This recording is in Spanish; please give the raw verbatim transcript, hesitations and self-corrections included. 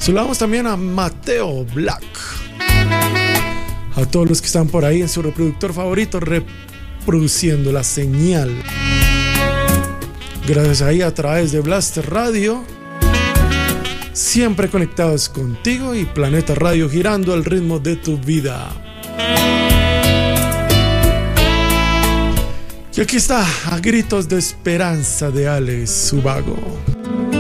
Saludamos también a Mateo Black, a todos los que están por ahí en su reproductor favorito reproduciendo la señal. Gracias ahí a través de Blaster Radio, siempre conectados contigo y Planeta Radio girando al ritmo de tu vida. Y aquí está, a gritos de esperanza de Alex Ubago.